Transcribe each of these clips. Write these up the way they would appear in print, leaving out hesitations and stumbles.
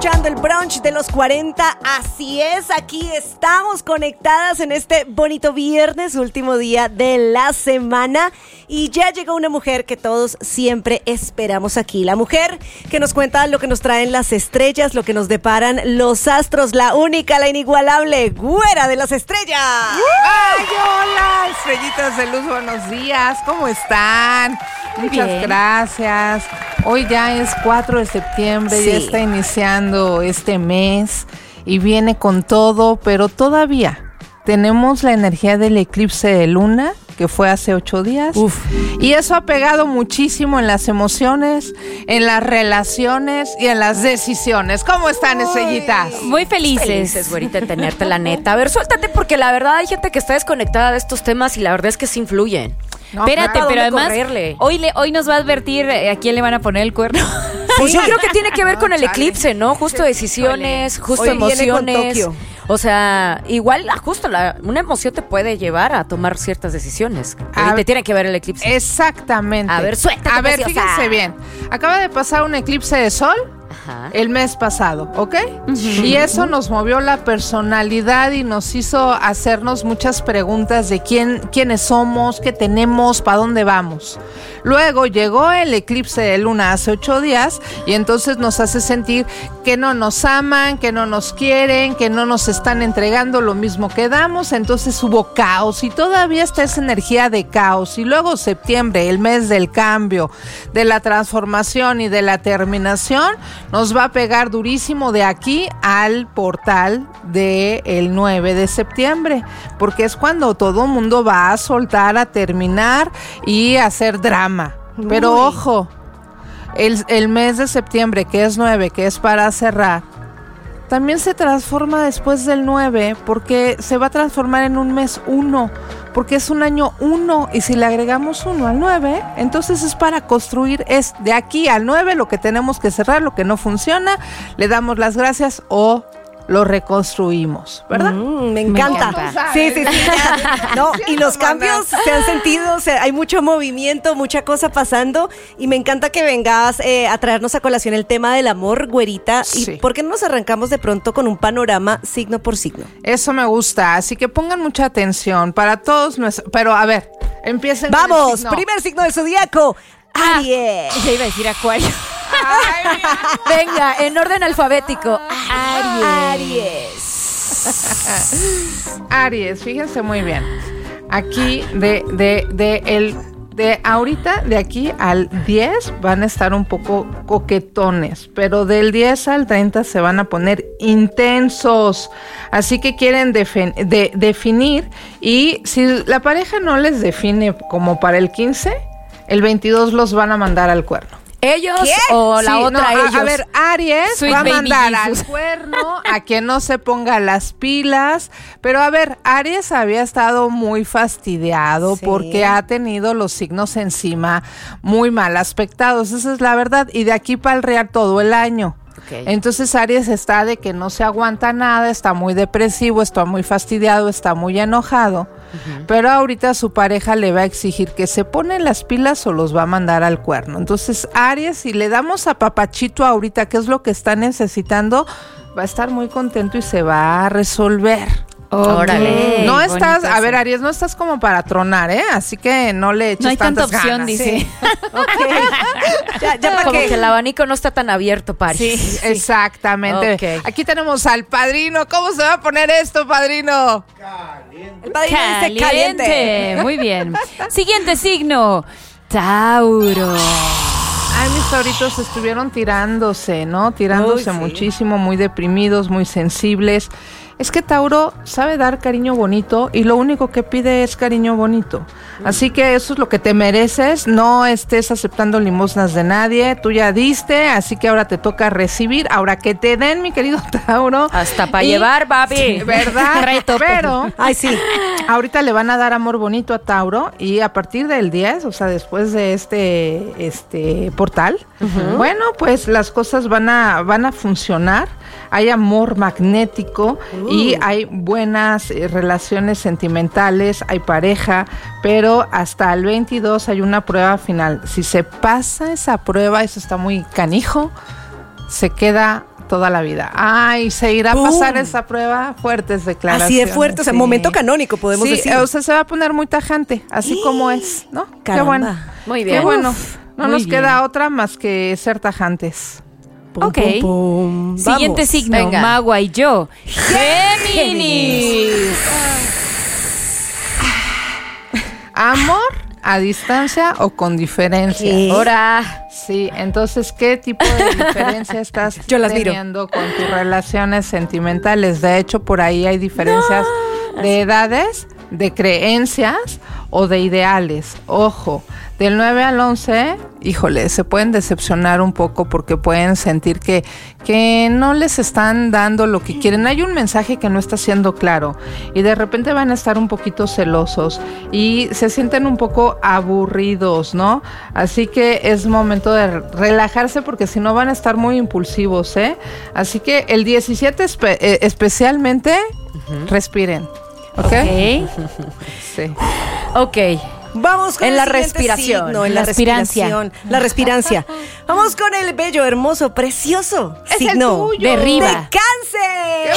escuchando el brunch de los 40. Así es, aquí estamos conectadas en este bonito viernes, último día de la semana. Y ya llegó una mujer que todos siempre esperamos aquí. La mujer que nos cuenta lo que nos traen las estrellas, lo que nos deparan los astros. La única, la inigualable, Güera de las Estrellas. ¡Ay, hola! Estrellitas de luz, buenos días. ¿Cómo están? Muchas gracias. Hoy ya es 4 de septiembre, ya está iniciando este mes y viene con todo, pero todavía tenemos la energía del eclipse de luna, que fue hace 8 días. Y eso ha pegado muchísimo en las emociones, en las relaciones y en las decisiones. ¿Cómo están, estrellitas? Muy felices, güerita, de tenerte, la neta. A ver, suéltate, porque la verdad hay gente que está desconectada de estos temas y la verdad es que sí influyen. No, espérate, claro, pero además correrle. Hoy nos va a advertir a quién le van a poner el cuerno. Pues yo creo que tiene que ver con el eclipse, ¿no? Justo decisiones, justo Hoy emociones. viene con Tokio. O sea, igual justo una emoción te puede llevar a tomar ciertas decisiones. Te tiene que ver el eclipse. Exactamente. A ver, suéltate. A ver, preciosa. fíjense bien. Acaba de pasar un eclipse de sol. Ajá. El mes pasado, ¿ok? Y eso nos movió la personalidad y nos hizo hacernos muchas preguntas de quiénes somos, qué tenemos, para dónde vamos. Luego llegó el eclipse de luna hace 8 días y entonces nos hace sentir que no nos aman, que no nos quieren, que no nos están entregando lo mismo que damos. Entonces hubo caos y todavía está esa energía de caos. Y luego septiembre, el mes del cambio, de la transformación y de la terminación, nos va a pegar durísimo de aquí al portal del 9 de septiembre, porque es cuando todo mundo va a soltar, a terminar y a hacer drama. Pero ojo, el mes de septiembre, que es 9, que es para cerrar, también se transforma después del 9, porque se va a transformar en un mes 1, porque es un año 1, y si le agregamos 1 al 9, entonces es para construir, es de aquí al 9 lo que tenemos que cerrar, lo que no funciona, le damos las gracias o lo reconstruimos, ¿verdad? Me encanta. Sí. No, y los cambios se han sentido, o sea, hay mucho movimiento, mucha cosa pasando, y me encanta que vengas a traernos a colación el tema del amor, güerita. Sí. ¿Y por qué no nos arrancamos de pronto con un panorama signo por signo? Eso me gusta, así que pongan mucha atención para todos nuestros, pero a ver, empiecen. Vamos, primer signo del zodiaco, Aries. Ya iba a decir Acuario. Ay, Venga, en orden alfabético. Aries, fíjense muy bien. Aquí de ahorita, de aquí al 10 van a estar un poco coquetones, pero del 10 al 30 se van a poner intensos. Así que quieren definir, y si la pareja no les define como para el 15, el 22 los van a mandar al cuerno. ¿Ellos ¿Qué? o la otra ellos? A ver, Aries Sweet va a baby mandar Jesus. al cuerno a quien no se ponga las pilas. Pero a ver, Aries había estado muy fastidiado porque ha tenido los signos encima muy mal aspectados. Esa es la verdad. Y de aquí para el real todo el año. Okay. Entonces Aries está de que no se aguanta nada, está muy depresivo, está muy fastidiado, está muy enojado. Pero ahorita su pareja le va a exigir que se pone las pilas o los va a mandar al cuerno. Entonces Aries, si le damos a papachito ahorita, que es lo que está necesitando, va a estar muy contento y se va a resolver. Órale. No estás, a ver, Aries, no estás como para tronar, así que no le eches No hay tanta tantas opción, ganas. dice. Sí. Ya para Como que que el abanico no está tan abierto, Paris. Sí, exactamente. Ok. Aquí tenemos al padrino. ¿Cómo se va a poner esto, padrino? el padrino dice caliente. Muy bien. Siguiente signo, Tauro. Ay, mis tauritos estuvieron tirándose, ¿no? Tirándose muchísimo, muy deprimidos, muy sensibles. Es que Tauro sabe dar cariño bonito y lo único que pide es cariño bonito. Así que eso es lo que te mereces. No estés aceptando limosnas de nadie. Tú ya diste, así que ahora te toca recibir. Ahora que te den, mi querido Tauro. Hasta para llevar, papi. Sí, ¿verdad? Pero Ay, sí. ahorita le van a dar amor bonito a Tauro y a partir del 10, o sea, después de este portal, bueno, pues las cosas van a funcionar. Hay amor magnético y hay buenas relaciones sentimentales, hay pareja, pero hasta el 22 hay una prueba final. Si se pasa esa prueba, eso está muy canijo, se queda toda la vida. Ay, se irá a pasar esa prueba. Fuertes declaraciones. Así de fuerte, o sea, sí. momento canónico, podemos decir. O sea, se va a poner muy tajante, así como es, ¿no? Caramba. Qué bueno. Muy bien. Qué bueno. No muy nos bien. queda otra más que ser tajantes. Pum, Ok. pum, pum. Siguiente Vamos. signo, Venga. Magua y yo. Géminis. ¿Amor a distancia o con diferencia? ¿Qué? Ahora. Sí, entonces, ¿qué tipo de diferencia estás Yo las miro. teniendo con tus relaciones sentimentales? De hecho, por ahí hay diferencias de edades, de creencias o de ideales. Ojo, del 9 al 11, híjole, se pueden decepcionar un poco porque pueden sentir que no les están dando lo que quieren. Hay un mensaje que no está siendo claro y de repente van a estar un poquito celosos y se sienten un poco aburridos, ¿no? Así que es momento de relajarse porque si no van a estar muy impulsivos, ¿eh? Así que el 17 especialmente, respiren, ¿ok? Sí. Ok. Vamos con En el la siguiente respiración. signo, en la Respirancia. respiración. La respirancia. Vamos con el bello, hermoso, precioso Es el signo tuyo. De arriba. de Cáncer.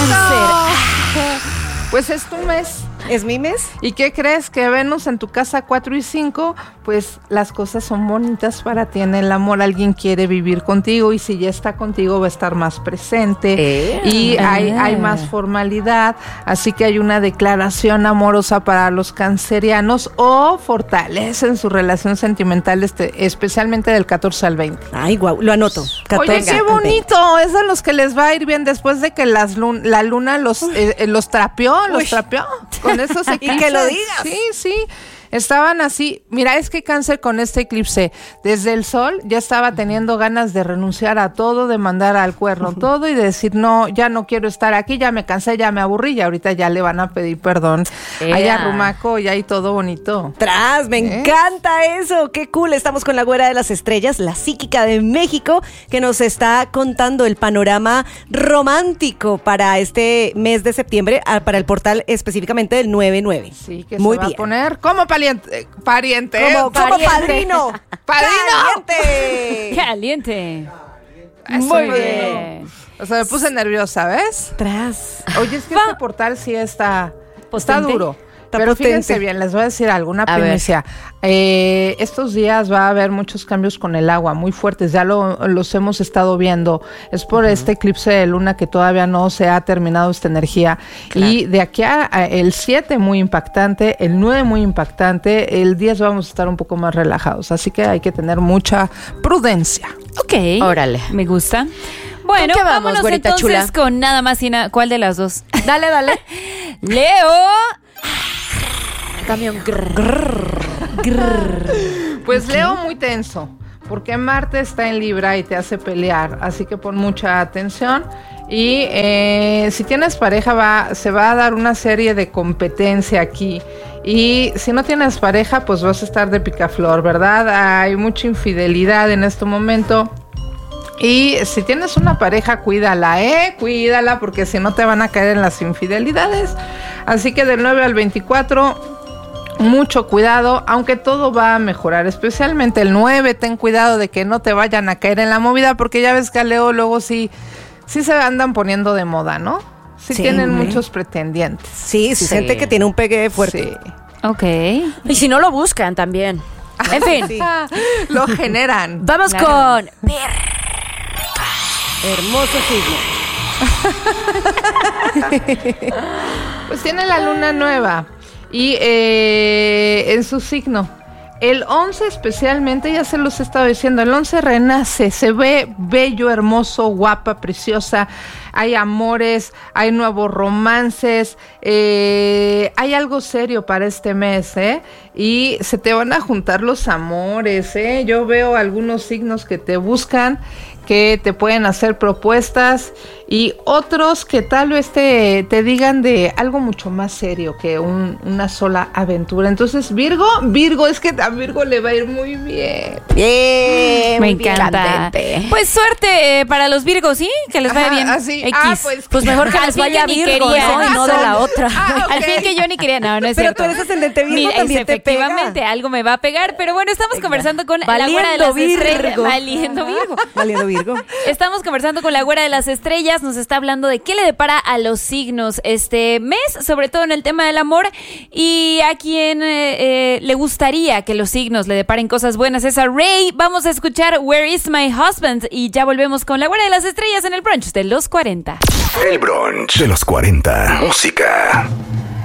Pues es tu mes. ¿Es mi mes? ¿Y qué crees? Que Venus en tu casa 4 y 5, pues las cosas son bonitas para ti en el amor. Alguien quiere vivir contigo y si ya está contigo va a estar más presente y hay más formalidad. Así que hay una declaración amorosa para los cancerianos o fortalecen su relación sentimental, especialmente del 14 al 20. Ay, guau, lo anoto. Oye, 14 qué al 20. bonito, es a los que les va a ir bien después de que la luna los trapeó, con esos eclipses. Y que lo digas. Sí, sí. Estaban así, mira, es que Cáncer con este eclipse, desde el sol ya estaba teniendo ganas de renunciar a todo, de mandar al cuerno todo y de decir, no, ya no quiero estar aquí, ya me cansé, ya me aburrí y ahorita ya le van a pedir perdón. Allá Rumaco y ahí todo bonito. Tras, me encanta eso, qué cool. Estamos con la güera de las estrellas, la psíquica de México, que nos está contando el panorama romántico para este mes de septiembre, para el portal específicamente del 99. Sí, que muy se va bien. a poner como pariente. Como padrino. ¡Padrino! ¡Caliente! Caliente. Muy Eso, bien. O sea, me puse nerviosa, ¿ves? Tras. Oye, es que este portal sí está ¿Potente? duro. Está Pero potente. fíjense bien, les voy a decir alguna A ver. primicia. Estos días va a haber muchos cambios con el agua, muy fuertes. Ya los hemos estado viendo. Es por este eclipse de luna que todavía no se ha terminado esta energía. Claro. Y de aquí a el 7 muy impactante, el 9 muy impactante, el 10 vamos a estar un poco más relajados. Así que hay que tener mucha prudencia. Ok. Órale. Me gusta. Bueno, ¿Con qué vamos, vámonos güerita entonces chula? con nada más y nada. ¿Cuál de las dos? Dale, dale. Leo. Camión. Pues Leo muy tenso, porque Marte está en Libra y te hace pelear, así que pon mucha atención. Y si tienes pareja se va a dar una serie de competencia aquí. Y si no tienes pareja, pues vas a estar de picaflor, ¿verdad? Hay mucha infidelidad en este momento. Y si tienes una pareja, cuídala, cuídala, porque si no te van a caer en las infidelidades. Así que del 9 al 24... mucho cuidado, aunque todo va a mejorar, especialmente el 9, ten cuidado de que no te vayan a caer en la movida, porque ya ves que a Leo luego sí se andan poniendo de moda, ¿no? Sí tienen muchos pretendientes. Sí, siente que tiene un pegue fuerte. Sí. Ok. Y si no lo buscan también. En fin. Sí. Lo generan. Vamos Claro. con Hermoso signo. Pues tiene la luna nueva y en su signo. El 11 especialmente, ya se los he estado diciendo, el 11 renace, se ve bello, hermoso, guapa, preciosa, hay amores, hay nuevos romances, hay algo serio para este mes, y se te van a juntar los amores, yo veo algunos signos que te buscan, que te pueden hacer propuestas y otros que tal vez te digan de algo mucho más serio que una sola aventura. Entonces Virgo, es que a Virgo le va a ir muy bien. Bien, Me muy bien. encanta. Candente. Pues suerte para los Virgos, ¿sí? Que les vaya Ajá, bien. así. X. Ah, pues Pues mejor que Al les fin vaya que ni Virgo, quería. ¿no? Y no de la otra. Ah, ok. Al fin que yo ni quería, no es Pero cierto. tú eres ascendente Virgo, Mira, también te pega. efectivamente, algo me va a pegar. Pero bueno, estamos conversando con la Valiendo güera de las estrellas. Virgo. Valiendo Virgo. Valiendo Virgo. Estamos conversando con la güera de las estrellas, nos está hablando de qué le depara a los signos este mes, sobre todo en el tema del amor, y a quien le gustaría que los signos le deparen cosas buenas es a Ray. Vamos a escuchar Where is my husband y ya volvemos con la güera de las estrellas en el brunch de los 40. El brunch de los 40. Música.